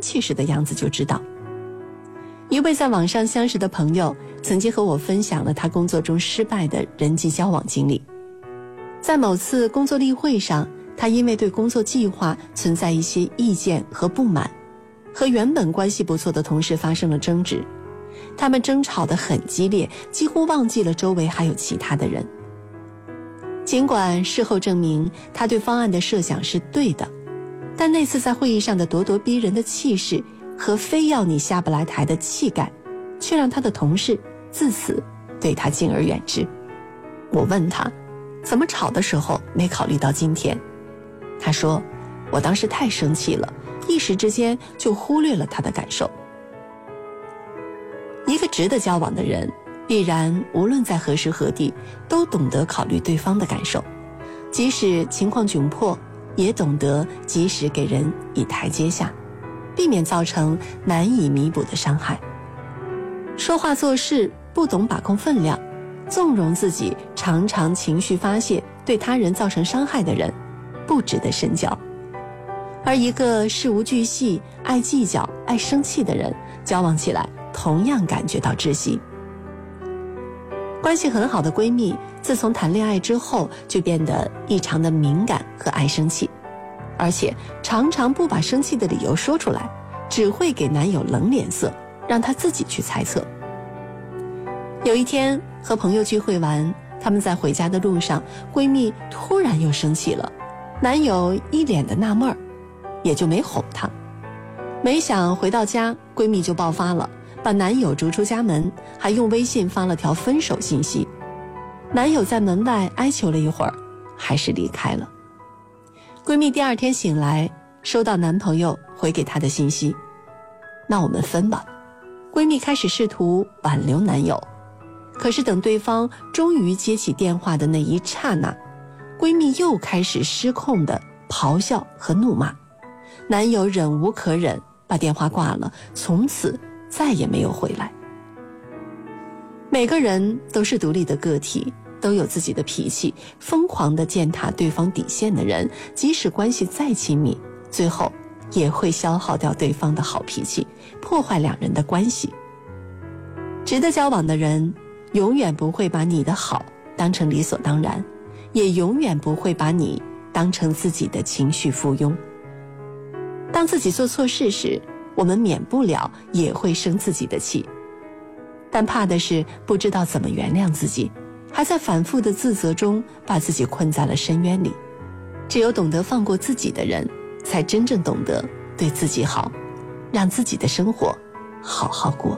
气时的样子就知道。一位在网上相识的朋友曾经和我分享了他工作中失败的人际交往经历。在某次工作例会上，他因为对工作计划存在一些意见和不满，和原本关系不错的同事发生了争执。他们争吵得很激烈，几乎忘记了周围还有其他的人。尽管事后证明他对方案的设想是对的，但那次在会议上的咄咄逼人的气势和非要你下不来台的气概，却让他的同事自此对他敬而远之。我问他，怎么吵的时候没考虑到今天？他说，我当时太生气了，一时之间就忽略了他的感受。一个值得交往的人，必然无论在何时何地，都懂得考虑对方的感受，即使情况窘迫，也懂得及时给人以台阶下，避免造成难以弥补的伤害。说话做事不懂把控分量，纵容自己常常情绪发泄，对他人造成伤害的人，不值得深交。而一个事无巨细、爱计较、爱生气的人，交往起来同样感觉到窒息。关系很好的闺蜜，自从谈恋爱之后就变得异常的敏感和爱生气，而且常常不把生气的理由说出来，只会给男友冷脸色，让他自己去猜测。有一天和朋友聚会完，他们在回家的路上，闺蜜突然又生气了，男友一脸的纳闷，也就没哄她。没想回到家，闺蜜就爆发了，把男友逐出家门，还用微信发了条分手信息。男友在门外哀求了一会儿，还是离开了。闺蜜第二天醒来，收到男朋友回给她的信息，那我们分吧。闺蜜开始试图挽留男友，可是等对方终于接起电话的那一刹那，闺蜜又开始失控的咆哮和怒骂。男友忍无可忍，把电话挂了，从此再也没有回来。每个人都是独立的个体，都有自己的脾气，疯狂地践踏对方底线的人，即使关系再亲密，最后也会消耗掉对方的好脾气，破坏两人的关系。值得交往的人，永远不会把你的好当成理所当然，也永远不会把你当成自己的情绪附庸。当自己做错事时，我们免不了也会生自己的气，但怕的是不知道怎么原谅自己，还在反复的自责中把自己困在了深渊里。只有懂得放过自己的人，才真正懂得对自己好，让自己的生活好好过。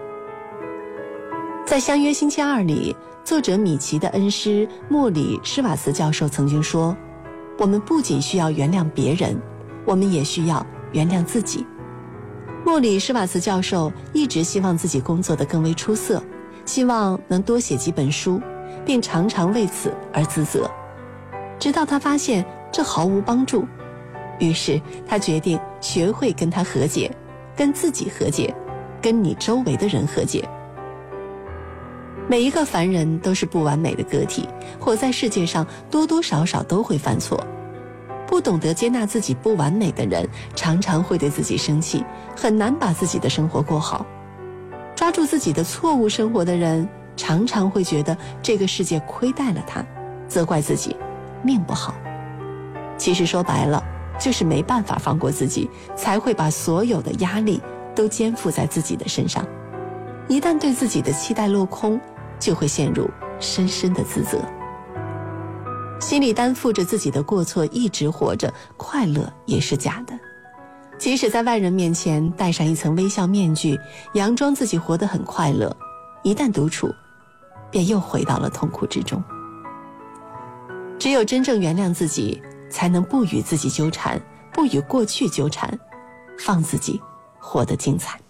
在《相约星期二》里，作者米奇的恩师莫里施瓦茨教授曾经说，我们不仅需要原谅别人，我们也需要原谅自己。莫里施瓦茨教授一直希望自己工作得更为出色，希望能多写几本书，并常常为此而自责。直到他发现这毫无帮助，于是他决定学会跟他和解，跟自己和解，跟你周围的人和解。每一个凡人都是不完美的个体，活在世界上多多少少都会犯错。不懂得接纳自己不完美的人，常常会对自己生气，很难把自己的生活过好。抓住自己的错误生活的人，常常会觉得这个世界亏待了他，责怪自己命不好。其实说白了，就是没办法放过自己，才会把所有的压力都肩负在自己的身上。一旦对自己的期待落空，就会陷入深深的自责。心里担负着自己的过错，一直活着，快乐也是假的。即使在外人面前戴上一层微笑面具，佯装自己活得很快乐，一旦独处，便又回到了痛苦之中。只有真正原谅自己，才能不与自己纠缠，不与过去纠缠，放自己活得精彩。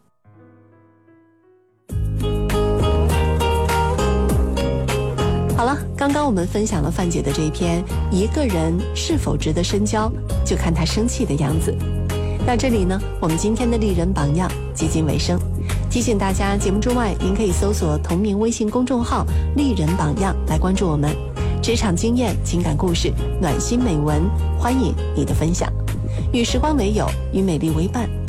好了，刚刚我们分享了范姐的这篇一个人是否值得深交，就看他生气的样子。到这里呢，我们今天的丽人榜样接近尾声。提醒大家，节目之外您可以搜索同名微信公众号丽人榜样来关注我们。职场经验、情感故事、暖心美文，欢迎你的分享。与时光为友，与美丽为伴，